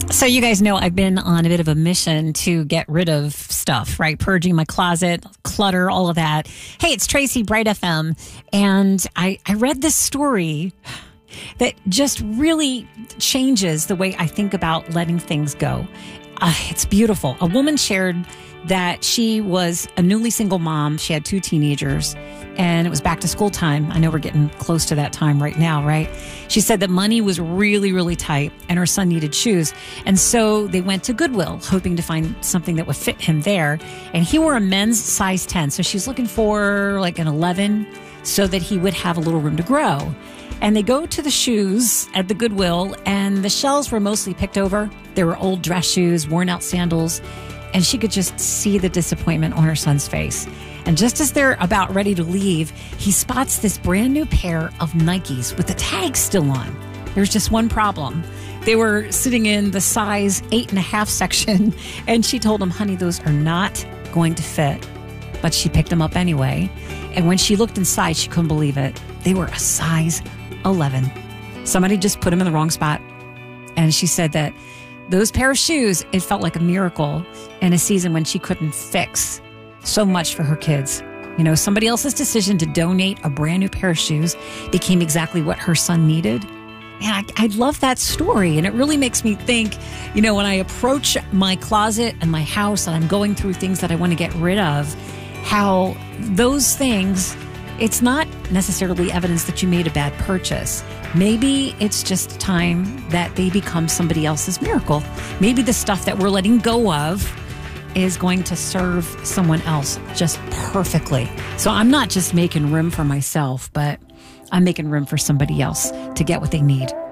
So you guys know I've been on a bit of a mission to get rid of stuff, right? Purging my closet, clutter, all of that. Hey, it's Tracy, Bright FM. And I read this story that just really changes the way I think about letting things go. It's beautiful. A woman shared that she was a newly single mom. She had 2 teenagers and it was back to school time. I know we're getting close to that time right now, right? She said that money was really, really tight and her son needed shoes. And so they went to Goodwill, hoping to find something that would fit him there. And he wore a men's size 10. So she's looking for like an 11 so that he would have a little room to grow. And they go to the shoes at the Goodwill and the shelves were mostly picked over. There were old dress shoes, worn out sandals, and she could just see the disappointment on her son's face. And just as they're about ready to leave, he spots this brand new pair of Nikes with the tag still on. There's just one problem. They were sitting in the size 8.5 section, and she told him, honey, those are not going to fit. But she picked them up anyway. And when she looked inside, she couldn't believe it. They were a size 11. Somebody just put them in the wrong spot. And she said that those pair of shoes, it felt like a miracle in a season when she couldn't fix so much for her kids. You know, somebody else's decision to donate a brand new pair of shoes became exactly what her son needed. And I love that story. And it really makes me think, you know, when I approach my closet and my house and I'm going through things that I want to get rid of, how those things, it's not necessarily evidence that you made a bad purchase. Maybe it's just time that they become somebody else's miracle. Maybe the stuff that we're letting go of is going to serve someone else just perfectly. So I'm not just making room for myself, but I'm making room for somebody else to get what they need.